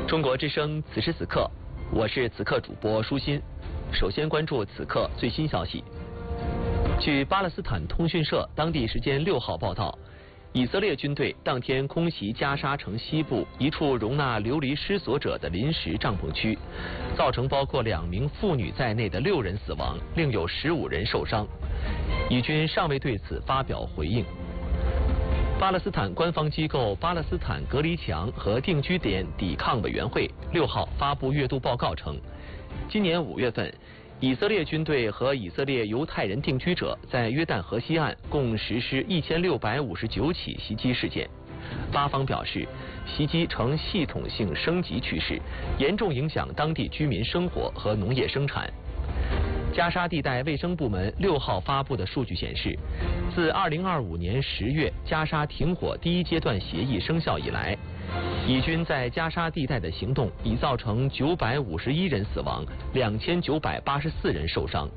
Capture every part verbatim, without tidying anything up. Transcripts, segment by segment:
中国之声，此时此刻，我是此刻主播舒心。首先关注此刻最新消息。据巴勒斯坦通讯社当地时间六号报道，以色列军队当天空袭加沙城西部一处容纳流离失所者的临时帐篷区，造成包括两名妇女在内的六人死亡，另有十五人受伤。以军尚未对此发表回应。巴勒斯坦官方机构巴勒斯坦隔离墙和定居点抵抗委员会六号发布月度报告称，今年五月份，以色列军队和以色列犹太人定居者在约旦河西岸共实施一千六百五十九起袭击事件。巴方表示，袭击呈系统性升级趋势，严重影响当地居民生活和农业生产。加沙地带卫生部门六号发布的数据显示，自二零二五年十月加沙停火第一阶段协议生效以来，以军在加沙地带的行动已造成九百五十一人死亡，两千九百八十四人受伤。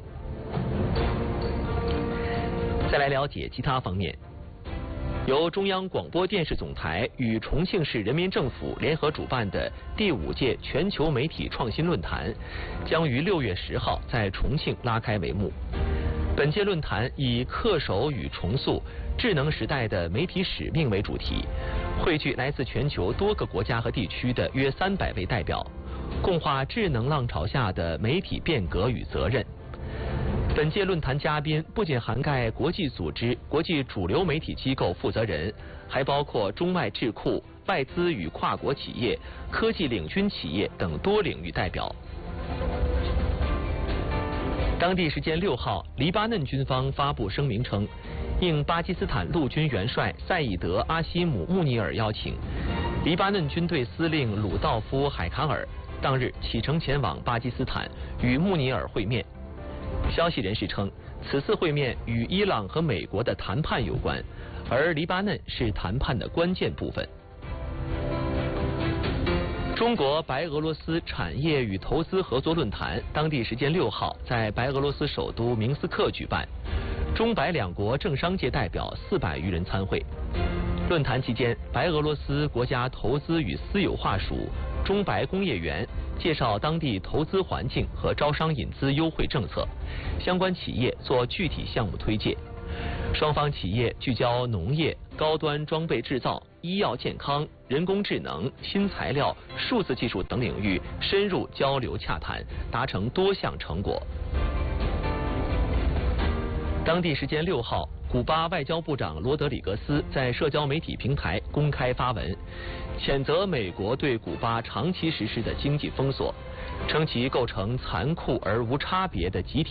再来了解其他方面。由中央广播电视总台与重庆市人民政府联合主办的第五届全球媒体创新论坛将于六月十号在重庆拉开帷幕。本届论坛以恪守与重塑智能时代的媒体使命为主题，汇聚来自全球多个国家和地区的约三百位代表，共话智能浪潮下的媒体变革与责任。本届论坛嘉宾不仅涵盖国际组织、国际主流媒体机构负责人，还包括中外智库、外资与跨国企业、科技领军企业等多领域代表。当地时间六号，黎巴嫩军方发布声明称，应巴基斯坦陆军元帅赛义德·阿西姆·穆尼尔邀请，黎巴嫩军队司令鲁道夫·海坎尔当日启程前往巴基斯坦与穆尼尔会面。消息人士称，此次会面与伊朗和美国的谈判有关，而黎巴嫩是谈判的关键部分。中国白俄罗斯产业与投资合作论坛当地时间六号在白俄罗斯首都明斯克举办，中白两国政商界代表四百余人参会。论坛期间，白俄罗斯国家投资与私有化署中白工业园介绍当地投资环境和招商引资优惠政策，相关企业做具体项目推介。双方企业聚焦农业、高端装备制造、医药健康、人工智能、新材料、数字技术等领域深入交流洽谈，达成多项成果。当地时间六号，古巴外交部长罗德里格斯在社交媒体平台公开发文，谴责美国对古巴长期实施的经济封锁，称其构成残酷而无差别的集体